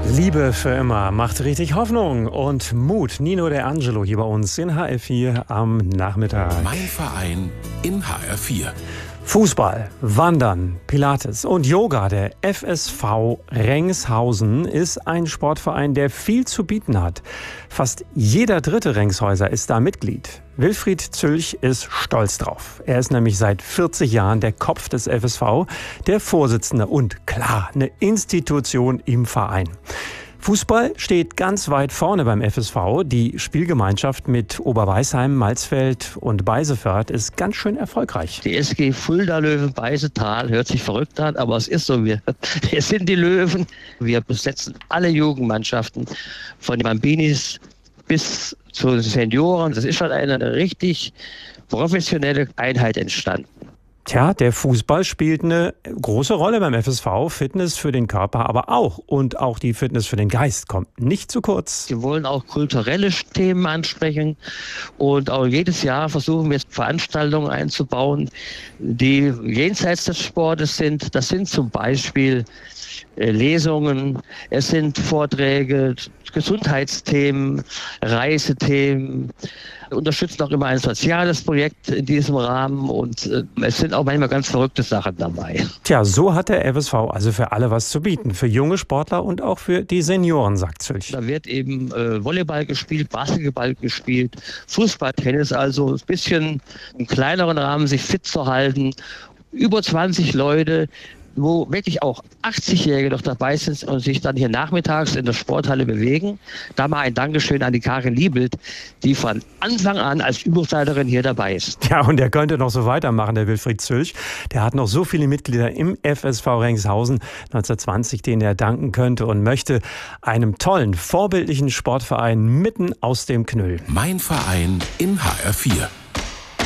Liebe für immer macht richtig Hoffnung und Mut. Nino De Angelo hier bei uns in HR4 am Nachmittag. Mein Verein in HR4. Fußball, Wandern, Pilates und Yoga. Der FSV Rengshausen ist ein Sportverein, der viel zu bieten hat. Fast jeder dritte Rengshäuser ist da Mitglied. Wilfried Zülch ist stolz drauf. Er ist nämlich seit 40 Jahren der Kopf des FSV, der Vorsitzende und klar, eine Institution im Verein. Fußball steht ganz weit vorne beim FSV. Die Spielgemeinschaft mit Oberweisheim, Malzfeld und Beiseförth ist ganz schön erfolgreich. Die SG Fulda Löwen Beisetal hört sich verrückt an, aber es ist so. Wir sind die Löwen. Wir besetzen alle Jugendmannschaften von den Bambinis bis zu den Senioren. Das ist schon eine richtig professionelle Einheit entstanden. Tja, der Fußball spielt eine große Rolle beim FSV. Fitness für den Körper aber auch. Und auch die Fitness für den Geist kommt nicht zu kurz. Wir wollen auch kulturelle Themen ansprechen. Und auch jedes Jahr versuchen wir Veranstaltungen einzubauen, die jenseits des Sportes sind. Das sind zum Beispiel Lesungen, es sind Vorträge, Gesundheitsthemen, Reisethemen. Wir unterstützen auch immer ein soziales Projekt in diesem Rahmen und es sind auch manchmal ganz verrückte Sachen dabei. Tja, so hat der FSV also für alle was zu bieten. Für junge Sportler und auch für die Senioren, sagt Zülch. Da wird eben Volleyball gespielt, Basketball gespielt, Fußball, Tennis, also ein bisschen im kleineren Rahmen sich fit zu halten. Über 20 Leute, wo wirklich auch 80-Jährige noch dabei sind und sich dann hier nachmittags in der Sporthalle bewegen. Da mal ein Dankeschön an die Karin Liebelt, die von Anfang an als Übungsleiterin hier dabei ist. Ja, und der könnte noch so weitermachen, der Wilfried Zülch. Der hat noch so viele Mitglieder im FSV Rengshausen 1920, denen er danken könnte und möchte, einem tollen, vorbildlichen Sportverein mitten aus dem Knüll. Mein Verein in HR4.